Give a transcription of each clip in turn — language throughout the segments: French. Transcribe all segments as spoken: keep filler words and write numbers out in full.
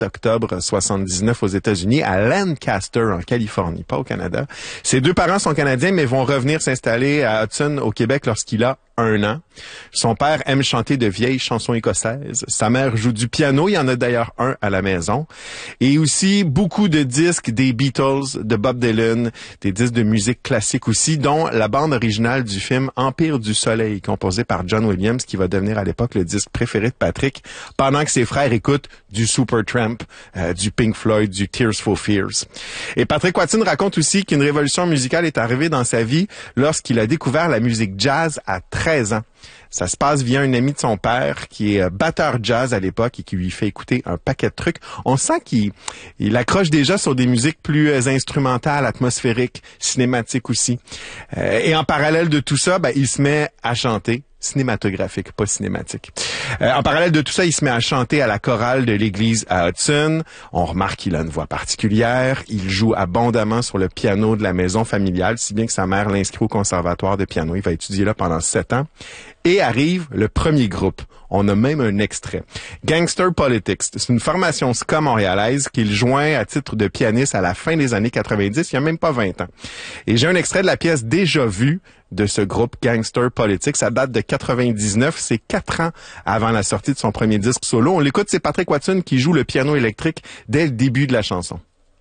octobre soixante-dix-neuf aux États-Unis, à Lancaster, en Californie, pas au Canada. Ses deux parents sont canadiens, mais vont revenir s'installer à Hudson, au Québec, lorsqu'il a un an. Son père aime chanter de vieilles chansons écossaises. Sa mère joue du piano. Il y en a d'ailleurs un à la maison. Et aussi beaucoup de disques des Beatles, de Bob Dylan, des disques de musique classique aussi, dont la bande originale du film Empire du Soleil, composée par John Williams, qui va devenir à l'époque le disque préféré de Patrick, pendant que ses frères écoutent du Supertramp, euh, du Pink Floyd, du Tears for Fears. Et Patrick Watson raconte aussi qu'une révolution musicale est arrivée dans sa vie lorsqu'il a découvert la musique jazz à treize ans. Ça se passe via un ami de son père qui est batteur jazz à l'époque et qui lui fait écouter un paquet de trucs. On sent qu'il il accroche déjà sur des musiques plus instrumentales, atmosphériques, cinématiques aussi. Euh, et en parallèle de tout ça, ben, il se met à chanter. Cinématographique, pas cinématique. Euh, en parallèle de tout ça, il se met à chanter à la chorale de l'église à Hudson. On remarque qu'il a une voix particulière. Il joue abondamment sur le piano de la maison familiale, si bien que sa mère l'inscrit au conservatoire de piano. Il va étudier là pendant sept ans. Et arrive le premier groupe. On a même un extrait. Gangster Politics. C'est une formation ska montréalaise qu'il joint à titre de pianiste à la fin des années quatre-vingt-dix, il y a même pas vingt ans. Et j'ai un extrait de la pièce Déjà Vu de ce groupe Gangster Politics. Ça date de quatre-vingt-dix-neuf, c'est quatre ans avant la sortie de son premier disque solo. On l'écoute, c'est Patrick Watson qui joue le piano électrique dès le début de la chanson.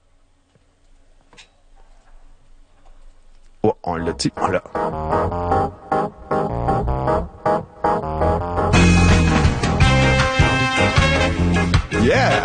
Oh, on l'a dit, on l'a. Yeah!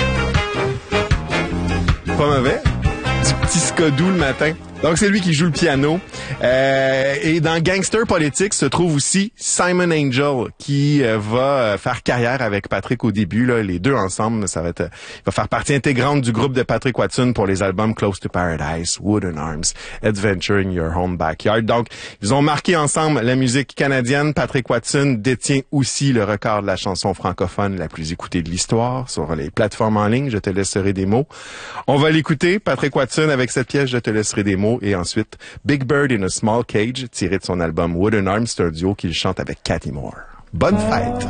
Pas mauvais. Du petit ska doux le matin. Donc, c'est lui qui joue le piano. Euh, et dans Gangster Politics se trouve aussi Simon Angel, qui euh, va faire carrière avec Patrick au début. Là, les deux ensemble, ça va être, il va faire partie intégrante du groupe de Patrick Watson pour les albums Close to Paradise, Wooden Arms, Adventure in Your Home Backyard. Donc, ils ont marqué ensemble la musique canadienne. Patrick Watson détient aussi le record de la chanson francophone la plus écoutée de l'histoire sur les plateformes en ligne. Je te laisserai des mots. On va l'écouter, Patrick Watson, avec cette pièce Je te laisserai des mots. Et ensuite, Big Bird in a Small Cage, tiré de son album Wooden Arms, c'est un duo qu'il chante avec Cathy Moore. Bonne fête!